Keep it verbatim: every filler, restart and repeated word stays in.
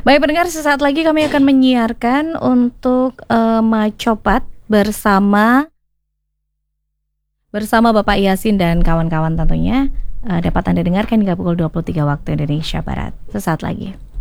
Baik pendengar, sesaat lagi kami akan menyiarkan untuk uh, Macopat bersama bersama Bapak Yasin dan kawan-kawan tentunya. Uh, dapat Anda dengarkan hingga pukul dua puluh tiga waktu Indonesia Barat. Sesaat lagi.